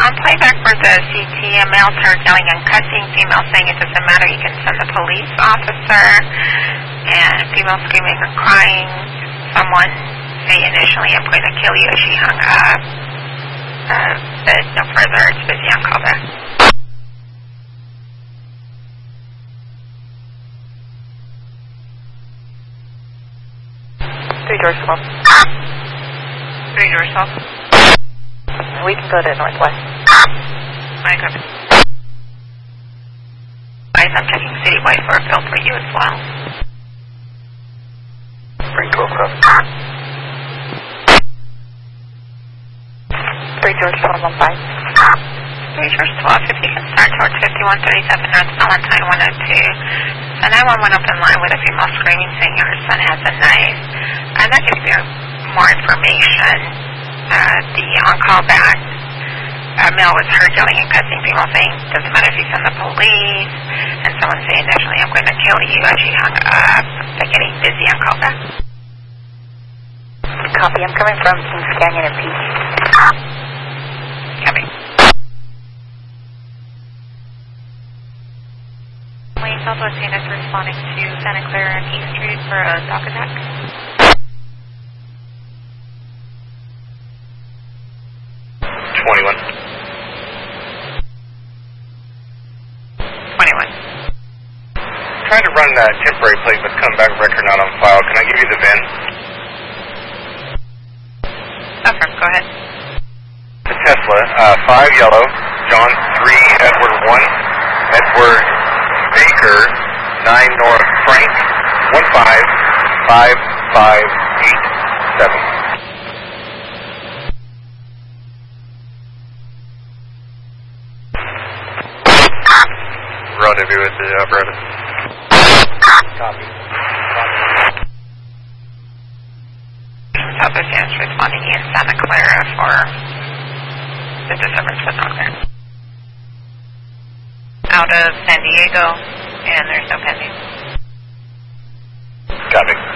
On playback for the CT, a male heard yelling and cussing, female saying it doesn't matter, you can send the police officer, and female screaming and crying. Someone say initially, I'm going to kill you, as she hung up. But no further, it's busy on callback. Three-door swap. Three-door swap. We can go to Northwest. I got it. Guys, I'm checking citywide for a field for you as well. Bring 12 up. 3 George 12 on 5. 3 George 12, if you can start towards 5137 North Valentine 102. So 911 open line with a female screaming saying her son has a knife. I'm not going to give you more information. The on-call back, a male was heard yelling and cussing, female saying, doesn't matter if you send the police, and someone saying initially, I'm going to kill you, as she hung up. They're getting busy on call back. Copy, I'm coming from Kings Canyon and Peach. Copy. Southwest units responding to Santa Clara and East Street for a dock attack. 21. 21. Trying to run that temporary plate, but come back record not on file. Can I give you the VIN? Affirm, go ahead. The Tesla, 5 yellow, John 3, Edward 1, Edward Baker, 9 North Frank, 155587. Rendezvous at the apparatus. Copy. Southwest units responding in Santa Clara for the disturbance with knock there. Out of San Diego, and there's no pending. Copy.